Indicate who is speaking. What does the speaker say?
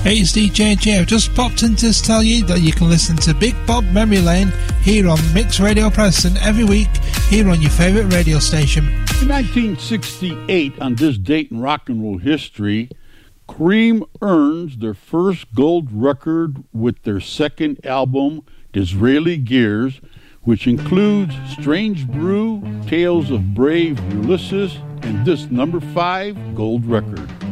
Speaker 1: Hey, it's DJ J. I've just popped in to tell you that you can listen to Big Bob Memory Lane here on Mix Radio Preston every week here on your favourite radio station.
Speaker 2: In 1968, on this date in rock and roll history, Cream earns their first gold record with their second album, Disraeli Gears, which includes Strange Brew, Tales of Brave Ulysses, and this number 5 gold record.